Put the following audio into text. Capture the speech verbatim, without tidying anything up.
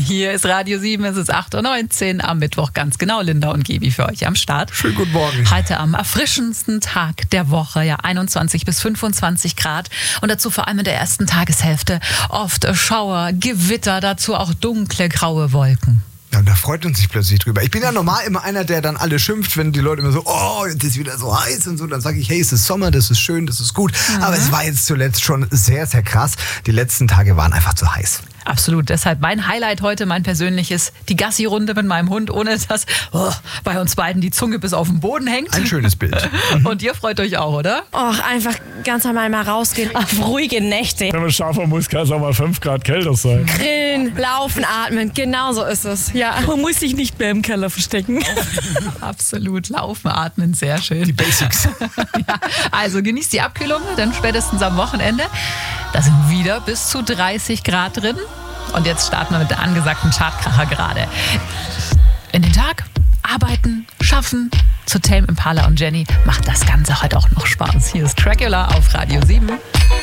Hier ist Radio sieben, es ist acht Uhr neunzehn am Mittwoch, ganz genau. Linda und Gibi für euch am Start. Schönen guten Morgen. Heute am erfrischendsten Tag der Woche, ja, einundzwanzig bis fünfundzwanzig Grad und dazu vor allem in der ersten Tageshälfte oft Schauer, Gewitter, dazu auch dunkle, graue Wolken. Ja, und da freut uns sich plötzlich drüber. Ich bin ja normal immer einer, der dann alle schimpft, wenn die Leute immer so, oh, jetzt ist wieder so heiß und so. Dann sage ich, hey, es ist Sommer, das ist schön, das ist gut. Mhm. Aber es war jetzt zuletzt schon sehr, sehr krass. Die letzten Tage waren einfach zu heiß. Absolut, deshalb mein Highlight heute, mein persönliches, die Gassi-Runde mit meinem Hund, ohne dass oh, bei uns beiden die Zunge bis auf den Boden hängt. Ein schönes Bild. Und ihr freut euch auch, oder? Och, einfach ganz normal mal rausgehen auf ruhige Nächte. Wenn man scharfer muss, kann es auch mal fünf Grad kälter sein. Grillen, laufen, atmen, genau so ist es. Ja. Man muss sich nicht mehr im Keller verstecken. Absolut, laufen, atmen, sehr schön. Die Basics. Ja, also genießt die Abkühlung, dann spätestens am Wochenende. Da sind wieder bis zu dreißig Grad drin. Und jetzt starten wir mit der angesagten Chartkracher gerade. In den Tag, arbeiten, schaffen. Zu Tame Impala und Jenny macht das Ganze heute auch noch Spaß. Hier ist Dracula auf Radio sieben.